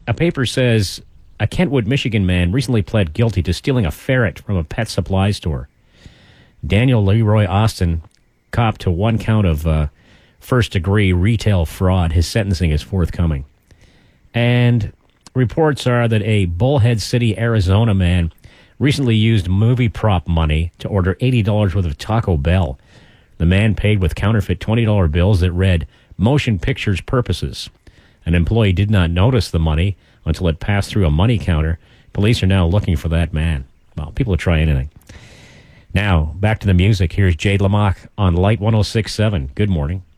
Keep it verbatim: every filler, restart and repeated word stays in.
a paper says a Kentwood, Michigan man recently pled guilty to stealing a ferret from a pet supply store. Daniel Leroy Austin copped to one count of uh, first-degree retail fraud. His sentencing is forthcoming. And reports are that a Bullhead City, Arizona man recently used movie prop money to order eighty dollars worth of Taco Bell. The man paid with counterfeit twenty dollar bills that read, "Motion Pictures Purposes." An employee did not notice the money until it passed through a money counter. Police are now looking for that man. Well, people will try anything. Now, back to the music. Here's Jade Lamock on Light one oh six point seven. Good morning.